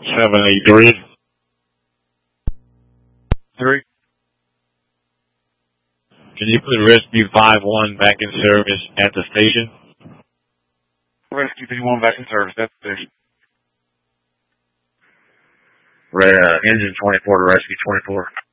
783. 3. Can you put Rescue 5-1 back in service at the station? Rescue 51 back in service at the station. Engine 24 to Rescue 24.